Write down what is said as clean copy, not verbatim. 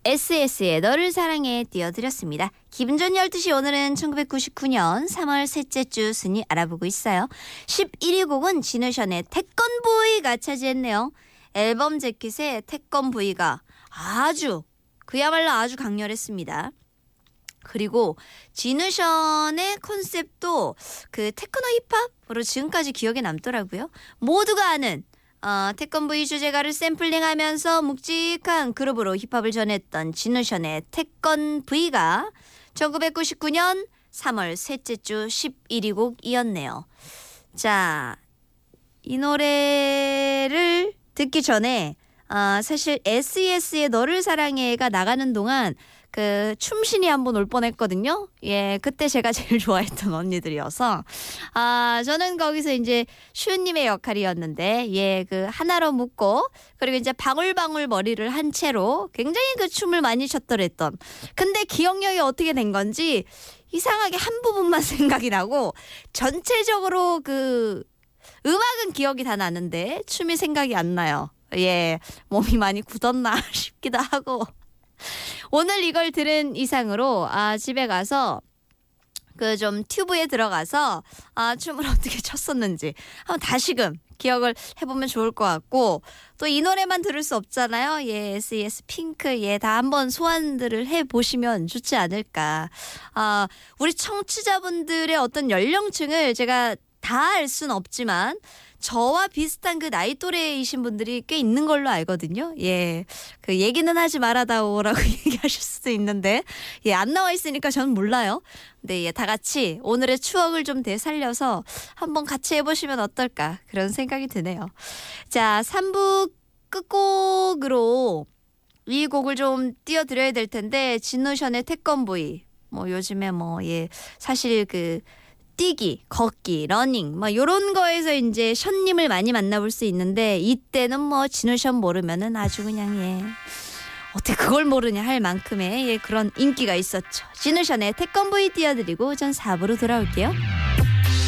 SS의 너를 사랑해 띄워드렸습니다. 기분 좋은 12시 오늘은 1999년 3월 셋째 주 순위 알아보고 있어요. 11위 곡은 진우션의 태권브이가 차지했네요. 앨범 재킷의 태권브이가 그야말로 아주 강렬했습니다. 그리고 진우션의 컨셉도 그 테크노 힙합으로 지금까지 기억에 남더라고요. 모두가 아는 태권브이 주제가를 샘플링하면서 묵직한 그룹으로 힙합을 전했던 진우션의 태권브이가 1999년 3월 셋째 주 11위 곡이었네요. 자, 이 노래를 듣기 전에 사실 SES의 너를 사랑해가 나가는 동안 그 춤신이 한번 올 뻔했거든요. 예, 그때 제가 제일 좋아했던 언니들이어서 저는 거기서 이제 슈님의 역할이었는데 그 하나로 묶고 그리고 이제 방울방울 머리를 한 채로 굉장히 그 춤을 많이 췄더랬던. 근데 기억력이 어떻게 된 건지 이상하게 한 부분만 생각이 나고 전체적으로 그 음악은 기억이 다 나는데 춤이 생각이 안 나요. 예, 몸이 많이 굳었나 싶기도 하고. 오늘 이걸 들은 이상으로 집에 가서 그 좀 튜브에 들어가서 춤을 어떻게 췄었는지 한번 다시금 기억을 해보면 좋을 것 같고, 또 이 노래만 들을 수 없잖아요. 예, SES 핑크 다 한번 소환들을 해보시면 좋지 않을까. 우리 청취자분들의 어떤 연령층을 제가 다 알 수는 없지만 저와 비슷한 그 나이 또래이신 분들이 꽤 있는 걸로 알거든요. 예, 그 얘기는 하지 말아다오라고 얘기하실 수도 있는데 안 나와 있으니까 저는 몰라요. 근데 다 같이 오늘의 추억을 좀 되살려서 한번 같이 해보시면 어떨까 그런 생각이 드네요. 자, 3부 끝곡으로 이 곡을 좀 띄워드려야 될 텐데 진우션의 태권브이 요즘에 사실 그 뛰기, 걷기, 러닝 요런 거에서 이제 션님을 많이 만나볼 수 있는데 이때는 진우션 모르면은 아주 그냥 어떻게 그걸 모르냐 할 만큼의 그런 인기가 있었죠. 진우션의 태권브이 띄워드리고 전 4부로 돌아올게요.